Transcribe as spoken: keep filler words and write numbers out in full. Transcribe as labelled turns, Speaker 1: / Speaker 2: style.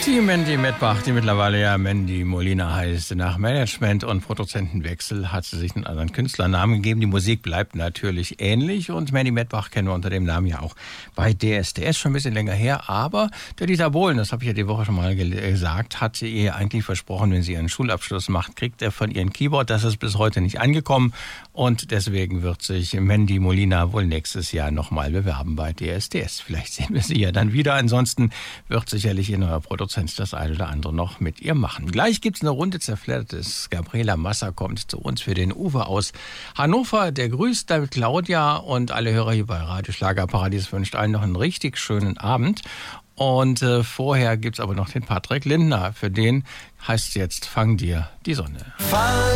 Speaker 1: Die Mandy Medbach, die mittlerweile ja Mandy Molina heißt, nach Management- und Produzentenwechsel hat sie sich einen anderen Künstlernamen gegeben. Die Musik bleibt natürlich ähnlich und Mandy Medbach kennen wir unter dem Namen ja auch bei D S D S, schon ein bisschen länger her. Aber der Dieter Bohlen, das habe ich ja die Woche schon mal gesagt, hat ihr eigentlich versprochen, wenn sie ihren Schulabschluss macht, kriegt er von ihr ein Keyboard. Das ist bis heute nicht angekommen und deswegen wird sich Mandy Molina wohl nächstes Jahr nochmal bewerben bei D S D S. Vielleicht sehen wir sie ja dann wieder. Ansonsten wird sicherlich ihr neuer Produzent das eine oder andere noch mit ihr machen. Gleich gibt's eine Runde Zerfleddertes. Gabriela Massa kommt zu uns für den Uwe aus Hannover. Der grüßt damit Claudia und alle Hörer hier bei Radio Schlagerparadies wünscht allen noch einen richtig schönen Abend. Und äh, vorher gibt's aber noch den Patrick Lindner. Für den heißt es jetzt Fang dir die Sonne.
Speaker 2: Fang